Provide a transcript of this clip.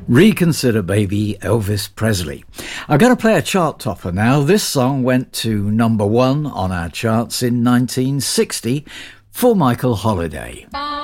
Reconsider Baby, Elvis Presley. I'm going to play a chart topper now. This song went to number one on our charts in 1960 for Michael Holiday.